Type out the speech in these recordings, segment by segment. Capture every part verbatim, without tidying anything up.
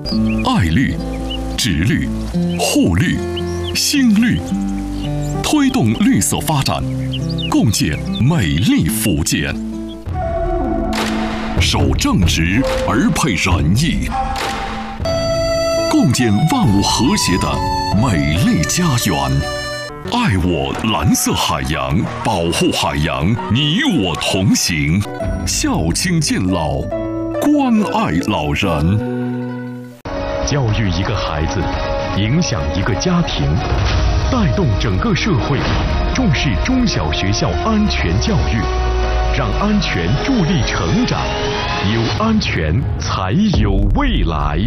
爱绿、植绿、护绿、新绿，推动绿色发展，共建美丽福建。守正直而配仁义，共建万物和谐的美丽家园。爱我蓝色海洋，保护海洋，你我同行。孝亲敬老，关爱老人。 教育一个孩子，影响一个家庭，带动整个社会，重视中小学校安全教育，让安全助力成长，有安全才有未来。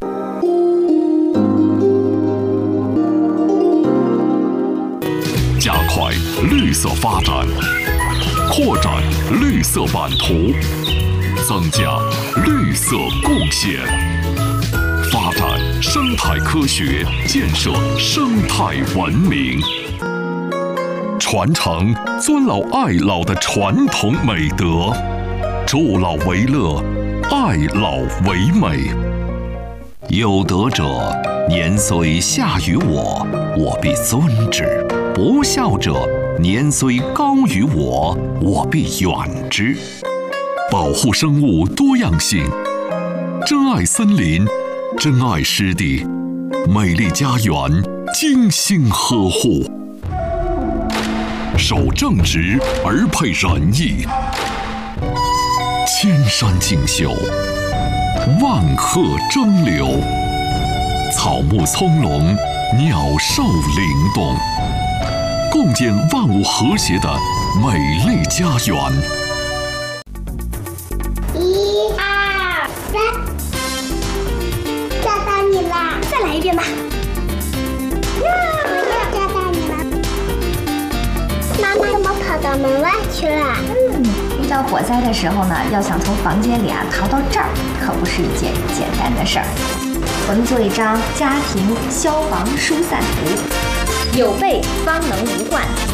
加快绿色发展，扩展绿色版图，增加绿色贡献，发展生态科学，建设生态文明，传承尊老爱老的传统美德，助老为乐，爱老为美。有德者，年虽下于我，我必尊之；不孝者，年虽高于我，我必远之。保护生物多样性，珍爱森林，珍爱湿地，美丽家园精心呵护。守正直而配仁义，千山竞秀，万壑争流，草木葱茏，鸟兽灵动，共建万物和谐的美丽家园。 一二三，抓到你啦！ 再来一遍吧。 我又抓到你了。妈妈怎么跑到门外去了？ 嗯，遇到火灾的时候呢，要想从房间里啊逃到这儿，可不是一件简单的事儿。我们做一张家庭消防疏散图，有备方能无患。